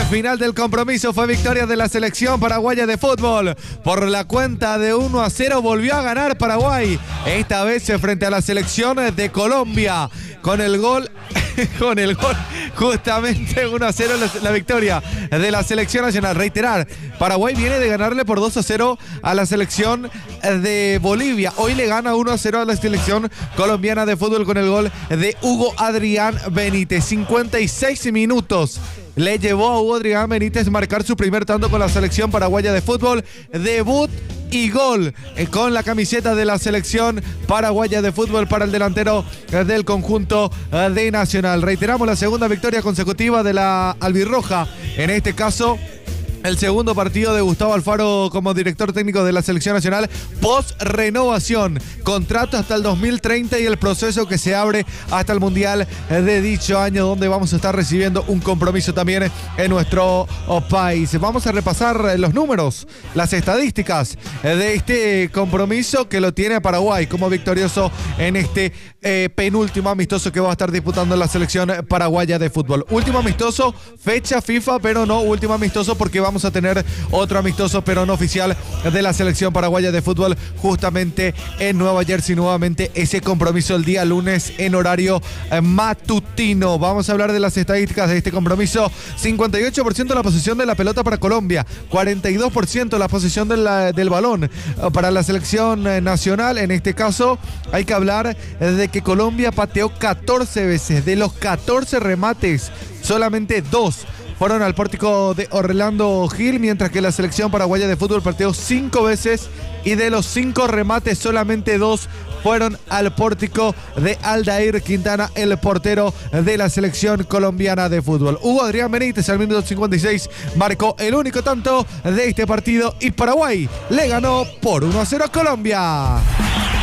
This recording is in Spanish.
final del compromiso fue victoria de la selección paraguaya de fútbol. Por la cuenta de 1-0 volvió a ganar Paraguay. Esta vez frente a la selección de Colombia. Con el gol justamente 1-0 la victoria de la selección nacional. Reiterar, Paraguay viene de ganarle por 2-0 a la selección de Bolivia. Hoy le gana 1-0 a la selección colombiana de fútbol con el gol de Hugo Adrián Benítez. 56 minutos le llevó a Hugo Adrián Benítez marcar su primer tanto con la selección paraguaya de fútbol. Debut y gol con la camiseta de la selección paraguaya de fútbol para el delantero del conjunto de Nacional. Reiteramos, la segunda victoria consecutiva de la albirroja, en este caso el segundo partido de Gustavo Alfaro como director técnico de la selección nacional post renovación, contrato hasta el 2030 y el proceso que se abre hasta el Mundial de dicho año, donde vamos a estar recibiendo un compromiso también en nuestro país. Vamos a repasar los números, las estadísticas de este compromiso que lo tiene Paraguay como victorioso en este penúltimo amistoso que va a estar disputando la selección paraguaya de fútbol. Último amistoso, fecha FIFA, pero no último amistoso, porque vamos a tener otro amistoso pero no oficial de la selección paraguaya de fútbol justamente en Nueva Jersey. Nuevamente ese compromiso el día lunes en horario matutino. Vamos a hablar de las estadísticas de este compromiso. 58% de la posesión de la pelota para Colombia, 42% la posesión del balón para la selección nacional. En este caso hay que hablar de que Colombia pateó 14 veces. De los 14 remates, solamente 2 fueron al pórtico de Orlando Gil, mientras que la selección paraguaya de fútbol pateó 5 veces y de los 5 remates solamente 2 fueron al pórtico de Aldair Quintana, el portero de la selección colombiana de fútbol. Hugo Adrián Benítez al minuto 56 marcó el único tanto de este partido y Paraguay le ganó por 1-0 a Colombia.